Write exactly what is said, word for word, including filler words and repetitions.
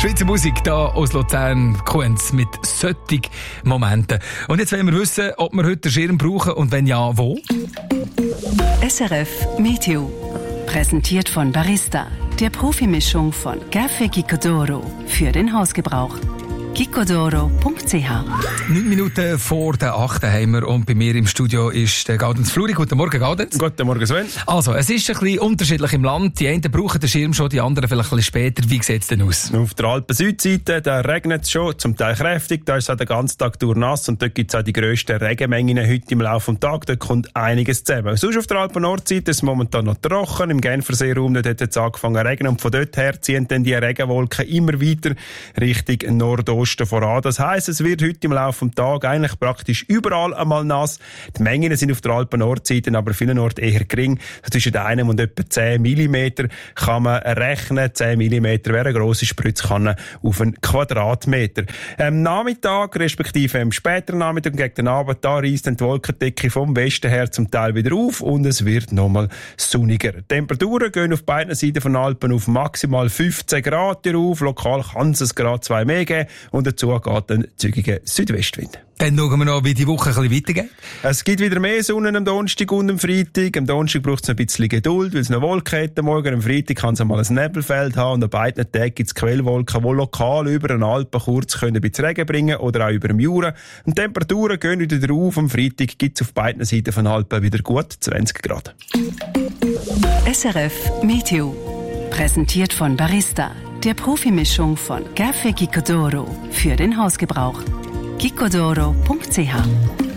Schweizer Musik hier aus Luzern, Kunz mit solchen Momenten. Und jetzt wollen wir wissen, ob wir heute den Schirm brauchen und wenn ja, wo? S R F Meteo. Präsentiert von Barista, der Profimischung von Café Gicodoro für den Hausgebrauch. gicodoro punkt c h. Neun Minuten vor der achten haben wir und bei mir im Studio ist der Gaudenz Fluri. Guten Morgen, Gaudenz. Guten Morgen, Sven. Also, es ist ein bisschen unterschiedlich im Land. Die einen brauchen den Schirm schon, die anderen vielleicht ein bisschen später. Wie sieht es denn aus? Auf der Alpen-Südseite, da regnet es schon, zum Teil kräftig. Da ist es auch den ganzen Tag durch nass und dort gibt es auch die grössten Regenmengen heute im Laufe des Tages. Dort kommt einiges zusammen. Sonst auf der Alpen-Nordseite ist es momentan noch trocken. Im Genferseeraum dort hat es angefangen zu regnen und von dort her ziehen dann die Regenwolken immer weiter Richtung Nordosten voran. Das heisst, es wird heute im Laufe des Tages eigentlich praktisch überall einmal nass. Die Mengen sind auf der Alpen-Nordseite aber vielen Orten eher gering. So zwischen einem und etwa zehn Millimeter kann man rechnen. zehn Millimeter wäre eine grosse Spritzkanne auf einen Quadratmeter. Am Nachmittag, respektive am späteren Nachmittag gegen den Abend, da reisst die Wolkendecke vom Westen her zum Teil wieder auf und es wird nochmal sonniger. Die Temperaturen gehen auf beiden Seiten von Alpen auf maximal fünfzehn Grad auf. Lokal kann es ein Grad zwei mehr geben. Und dazu geht ein zügiger Südwestwind. Dann schauen wir noch, wie die Woche ein bisschen weitergeht. Es gibt wieder mehr Sonne am Donnerstag und am Freitag. Am Donnerstag braucht es noch ein bisschen Geduld, weil es noch Wolken hat. Morgen am Freitag kann es einmal ein Nebelfeld haben. Und an beiden Tagen gibt es Quellwolken, die lokal über den Alpen kurz können ein bisschen Regen bringen oder auch über dem Jura. Und die Temperaturen gehen wieder drauf. Am Freitag gibt es auf beiden Seiten von Alpen wieder gut zwanzig Grad. S R F Meteo. Präsentiert von Barista, der Profimischung von Café Gicodoro für den Hausgebrauch. gicodoro punkt c h.